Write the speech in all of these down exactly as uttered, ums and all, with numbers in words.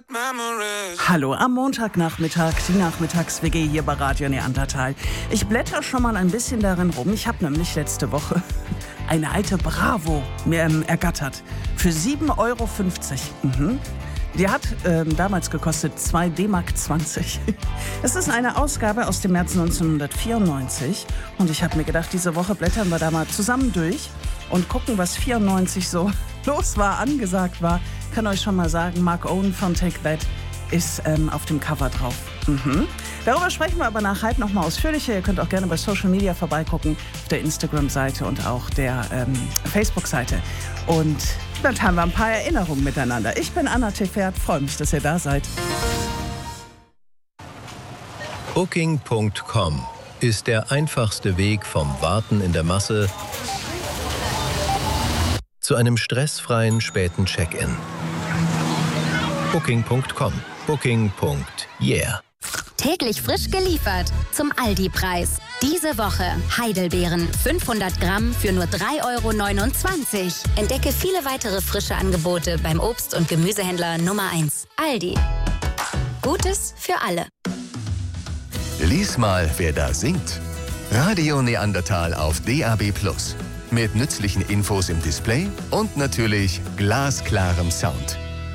Hallo am Montagnachmittag, die Nachmittags-W G hier bei Radio Neandertal. Ich blätter schon mal ein bisschen darin rum. Ich habe nämlich letzte Woche eine alte Bravo mir ähm, ergattert. Für sieben Euro fünfzig. Mhm. Die hat ähm, damals gekostet zwei D-Mark zwanzig. Es ist eine Ausgabe aus dem März neunzehnhundertvierundneunzig. Und ich habe mir gedacht, diese Woche blättern wir da mal zusammen durch und gucken, was vierundneunzig so los war, angesagt war. Ich kann euch schon mal sagen, Mark Owen von Take That ist ähm, auf dem Cover drauf. Mhm. Darüber sprechen wir aber nach halb noch mal ausführlicher. Ihr könnt auch gerne bei Social Media vorbeigucken, auf der Instagram-Seite und auch der ähm, Facebook-Seite. Und dann haben wir ein paar Erinnerungen miteinander. Ich bin Anna Tefert, freue mich, dass ihr da seid. Booking Punkt com ist der einfachste Weg vom Warten in der Masse zu einem stressfreien späten Check-in. Booking Punkt com. Booking. Yeah. Täglich frisch geliefert zum Aldi-Preis. Diese Woche Heidelbeeren fünfhundert Gramm für nur drei Euro neunundzwanzig. Entdecke viele weitere frische Angebote beim Obst- und Gemüsehändler Nummer eins. Aldi. Gutes für alle. Lies mal, wer da singt. Radio Neandertal auf D A B plus. Mit nützlichen Infos im Display und natürlich glasklarem Sound.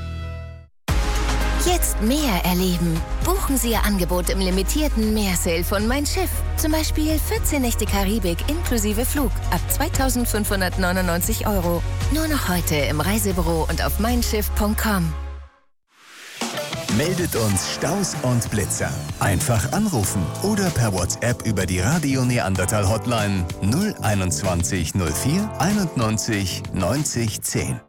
Jetzt mehr erleben. Buchen Sie Ihr Angebot im limitierten Meersale von Mein Schiff. Zum Beispiel vierzehn Nächte Karibik inklusive Flug ab zweitausendfünfhundertneunundneunzig Euro. Nur noch heute im Reisebüro und auf mein schiff Punkt com. Meldet uns Staus und Blitzer. Einfach anrufen oder per WhatsApp über die Radio Neandertal Hotline null einundzwanzig null vier einundneunzig neunzig zehn.